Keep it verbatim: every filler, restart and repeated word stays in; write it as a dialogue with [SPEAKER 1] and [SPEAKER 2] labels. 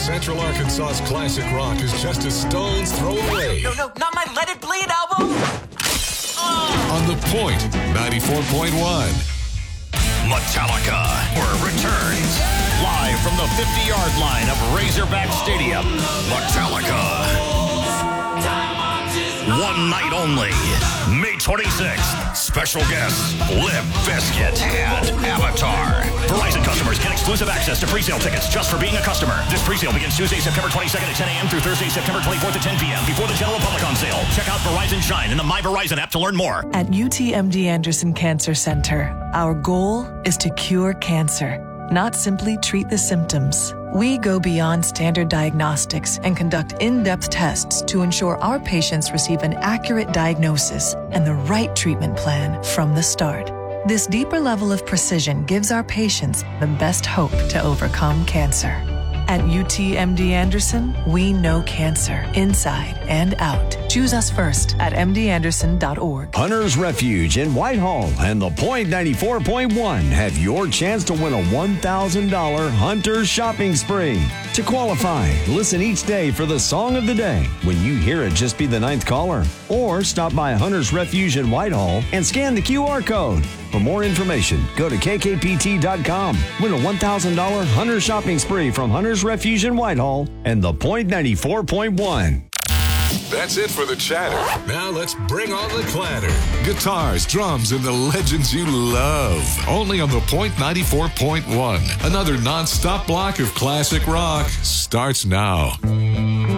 [SPEAKER 1] Central Arkansas's classic rock is just a stone's throw away.
[SPEAKER 2] No, no, not my Let It Bleed album! Oh.
[SPEAKER 1] On The Point, ninety-four point one.
[SPEAKER 3] Metallica returns live from the fifty-yard line of Razorback Stadium. Metallica. One night only, May twenty-sixth. Special guests, Limp Bizkit and Avatar. Verizon customers get exclusive access to pre-sale tickets just for being a customer. This pre-sale begins Tuesday, September twenty-second at ten a.m. through Thursday, September twenty-fourth at ten p.m. before the general public on sale. Check out Verizon Shine in the My Verizon app to learn more.
[SPEAKER 4] At U T M D Anderson Cancer Center, our goal is to cure cancer, not simply treat the symptoms. We go beyond standard diagnostics and conduct in-depth tests to ensure our patients receive an accurate diagnosis and the right treatment plan from the start. This deeper level of precision gives our patients the best hope to overcome cancer. At U T M D Anderson, we know cancer inside and out. Choose us first at m d anderson dot org.
[SPEAKER 5] Hunter's Refuge in Whitehall and The Point ninety-four point one have your chance to win a one thousand dollars Hunter's shopping spree. To qualify, listen each day for the song of the day. When you hear it, just be the ninth caller. Or stop by Hunter's Refuge in Whitehall and scan the Q R code. For more information, go to k k p t dot com. Win a one thousand dollars Hunter shopping spree from Hunter's Refuge in Whitehall and The Point ninety-four point one.
[SPEAKER 1] That's it for the chatter. Now let's bring on the clatter. Guitars, drums, and the legends you love. Only on The Point ninety-four point one. Another non-stop block of classic rock starts now.